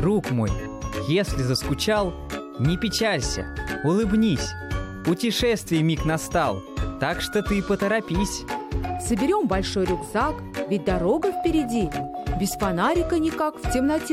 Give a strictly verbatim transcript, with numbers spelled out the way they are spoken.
Друг мой, если заскучал, не печалься, улыбнись. Путешествие миг настал, так что ты поторопись. Соберем большой рюкзак, ведь дорога впереди. Без фонарика никак в темноте